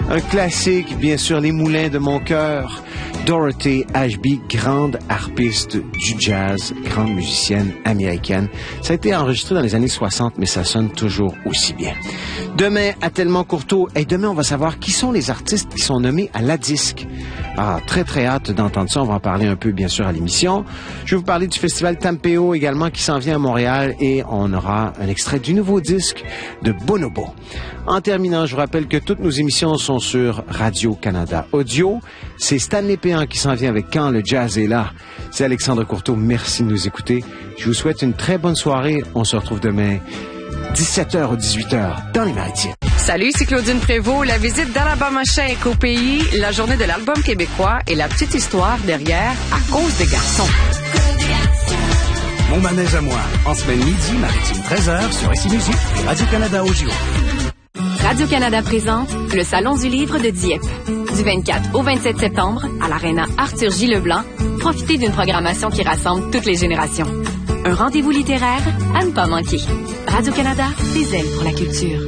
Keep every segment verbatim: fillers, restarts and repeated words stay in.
Un classique, bien sûr, Les Moulins de mon cœur. Dorothy Ashby, grande harpiste du jazz, grande musicienne américaine. Ça a été enregistré dans les années soixante, mais ça sonne toujours aussi bien. Demain, à Tellement Courteau, et demain, on va savoir qui sont les artistes qui sont nommés à la disque. Ah, très, très hâte d'entendre ça. On va en parler un peu, bien sûr, à l'émission. Je vais vous parler du festival Tampeo également qui s'en vient à Montréal et on aura un extrait du nouveau disque de Bonobo. En terminant, je vous rappelle que toutes nos émissions sont sur Radio-Canada Audio. C'est Stanley Péan qui s'en vient avec Quand le jazz est là. C'est Alexandre Courteau. Merci de nous écouter. Je vous souhaite une très bonne soirée. On se retrouve demain, dix-sept heures ou dix-huit heures, dans les Maritimes. Salut, c'est Claudine Prévost. La visite d'Alabama Shake au pays, la journée de l'album québécois et la petite histoire derrière À cause des garçons. Mon manège à moi, en semaine midi, maritime treize heures sur Ici Musique et Radio-Canada Audio. Radio-Canada présente le Salon du livre de Dieppe. Du vingt-quatre au vingt-sept septembre, à l'Arena Arthur J. Leblanc, profitez d'une programmation qui rassemble toutes les générations. Un rendez-vous littéraire à ne pas manquer. Radio-Canada, des ailes pour la culture.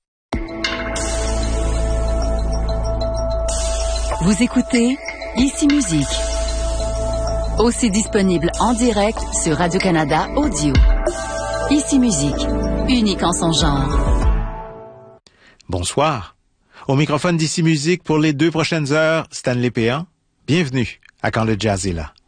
Vous écoutez Ici Musique. Aussi disponible en direct sur Radio-Canada Audio. Ici Musique, unique en son genre. Bonsoir. Au microphone d'Ici Musique pour les deux prochaines heures, Stanley Péan. Bienvenue à Quand le jazz est là.